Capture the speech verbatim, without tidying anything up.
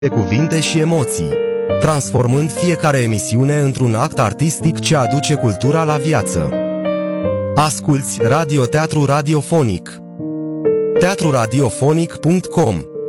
de cuvinte și emoții, transformând fiecare emisiune într-un act artistic ce aduce cultura la viață. Asculți Radioteatru Radiofonic. teatru radiofonic punct com